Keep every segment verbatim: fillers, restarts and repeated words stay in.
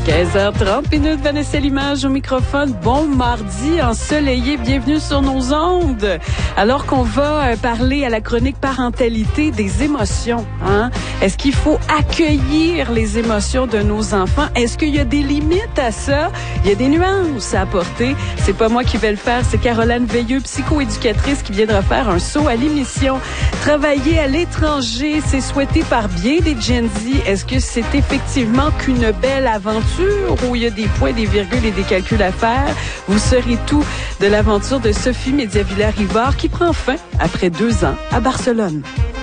quinze heures trente minutes, Vanessa Limage au microphone. Bon mardi ensoleillé, bienvenue sur nos ondes. Alors qu'on va parler à la chronique parentalité des émotions, hein? Est-ce qu'il faut accueillir les émotions de nos enfants? Est-ce qu'il y a des limites à ça? Il y a des nuances à apporter. C'est pas moi qui vais le faire, c'est Caroline Veilleux, psychoéducatrice, qui viendra faire un saut à l'émission. Travailler à l'étranger, c'est souhaité par bien des Gen Z. Est-ce que c'est effectivement qu'une belle aventure où il y a des points, des virgules et des calculs à faire? Vous saurez tout de l'aventure de Sophie Mediavilla-Rivard qui prend fin après deux ans à Barcelone.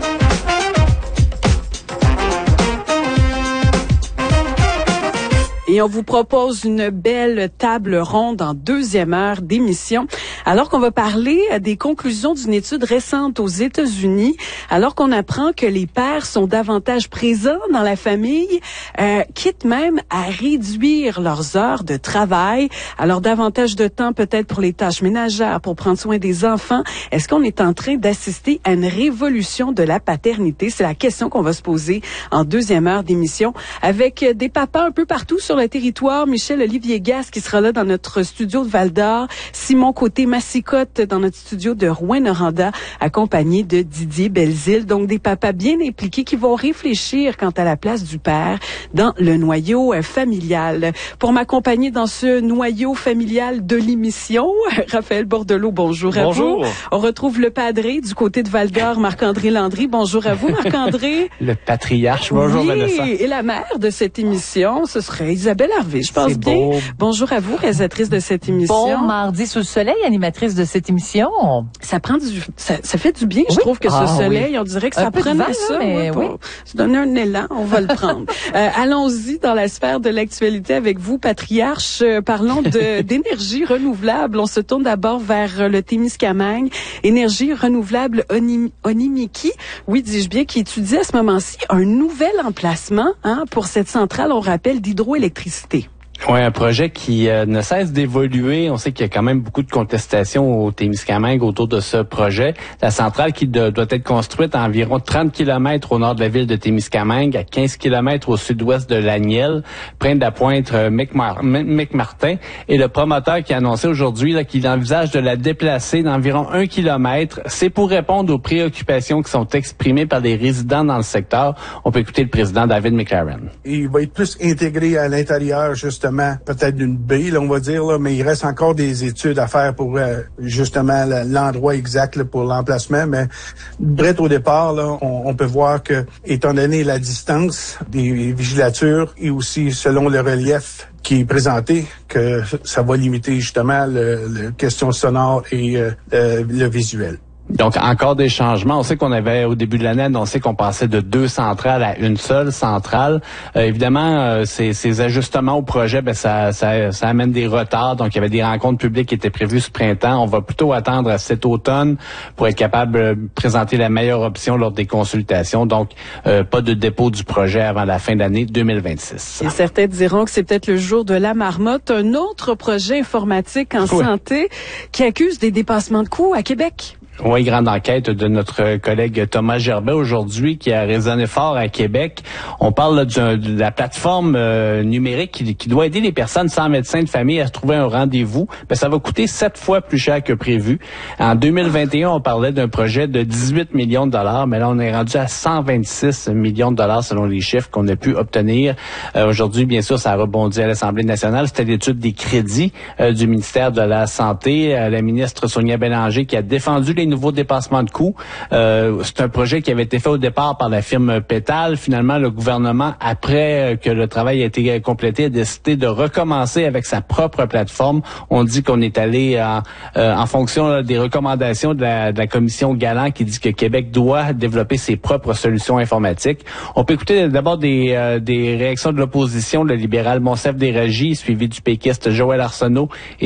Et on vous propose une belle table ronde en deuxième heure d'émission, alors qu'on va parler des conclusions d'une étude récente aux États-Unis, alors qu'on apprend que les pères sont davantage présents dans la famille, euh, quitte même à réduire leurs heures de travail, alors davantage de temps peut-être pour les tâches ménagères, pour prendre soin des enfants. Est-ce qu'on est en train d'assister à une révolution de la paternité? C'est la question qu'on va se poser en deuxième heure d'émission, avec des papas un peu partout sur le territoire. Michel Olivier Gas qui sera là dans notre studio de Val-d'Or, Simon Côté-Massicotte dans notre studio de Rouyn-Noranda, accompagné de Didier Belzile. Donc des papas bien impliqués qui vont réfléchir quant à la place du père dans le noyau familial. Pour m'accompagner dans ce noyau familial de l'émission, Raphaël Bordelot, bonjour, bonjour à vous. On retrouve le padré du côté de Val-d'Or, Marc-André Landry. Bonjour à vous, Marc-André. Le patriarche, bonjour oui, Vanessa. Et la mère de cette émission, ce serait Isabelle Harvey, je pense bien. Beau. Bonjour à vous, réalisatrice de cette émission. Bon mardi sous le soleil, animatrice de cette émission. Ça prend du, ça, ça fait du bien, oui? Je trouve que ah, ce soleil, oui. on dirait que un ça prenait vent, ça, mais ouais, pour se donner un élan, on va le prendre. euh, allons-y dans la sphère de l'actualité avec vous, patriarche. Euh, parlons de, d'énergie renouvelable. On se tourne d'abord vers le Témiscamingue. Énergie renouvelable Onim, Onimiki, oui, dis-je bien, qui étudie à ce moment-ci un nouvel emplacement, hein, pour cette centrale, on rappelle, d'hydroélectricité. Oui, un projet qui euh, ne cesse d'évoluer. On sait qu'il y a quand même beaucoup de contestations au Témiscamingue autour de ce projet. La centrale qui de, doit être construite à environ trente kilomètres au nord de la ville de Témiscamingue, à quinze kilomètres au sud-ouest de Laniel, près de la pointe euh, Mic-Martin. Et le promoteur qui a annoncé aujourd'hui là, qu'il envisage de la déplacer d'environ un kilomètre. C'est pour répondre aux préoccupations qui sont exprimées par les résidents dans le secteur. On peut écouter le président David McLaren. Il va être plus intégré à l'intérieur, justement. Peut-être d'une baie, là, on va dire, là, mais il reste encore des études à faire pour euh, justement l'endroit exact là, pour l'emplacement. Mais bref, au départ, là, on, on peut voir que, étant donné la distance des vigilatures et aussi selon le relief qui est présenté, que ça va limiter justement le, le question sonore et euh, euh, le visuel. Donc, encore des changements. On sait qu'on avait, au début de l'année, annoncé qu'on passait de deux centrales à une seule centrale. Euh, évidemment, euh, ces, ces ajustements au projet, ben ça, ça, ça amène des retards. Donc, il y avait des rencontres publiques qui étaient prévues ce printemps. On va plutôt attendre à cet automne pour être capable de présenter la meilleure option lors des consultations. Donc, euh, pas de dépôt du projet avant la fin d'année deux mille vingt-six. Et certains diront que c'est peut-être le jour de la marmotte. Un autre projet informatique en oui. santé qui accuse des dépassements de coûts à Québec. Oui, grande enquête de notre collègue Thomas Gerbet aujourd'hui qui a résonné fort à Québec. On parle là, de, de la plateforme euh, numérique qui, qui doit aider les personnes sans médecin de famille à se trouver un rendez-vous. Ben, ça va coûter sept fois plus cher que prévu. En deux mille vingt et un, on parlait d'un projet de dix-huit millions de dollars, mais là, on est rendu à cent vingt-six millions de dollars selon les chiffres qu'on a pu obtenir. Euh, aujourd'hui, bien sûr, ça a rebondi à l'Assemblée nationale. C'était l'étude des crédits euh, du ministère de la Santé. Euh, la ministre Sonia Bélanger qui a défendu les nouveaux dépassements de coûts. Euh, c'est un projet qui avait été fait au départ par la firme Pétal. Finalement, le gouvernement, après que le travail a été complété, a décidé de recommencer avec sa propre plateforme. On dit qu'on est allé en, euh, en fonction là, des recommandations de la, de la commission Galland qui dit que Québec doit développer ses propres solutions informatiques. On peut écouter d'abord des, euh, des réactions de l'opposition, le libéral Monsef Déragi, suivi du péquiste Joël Arsenault.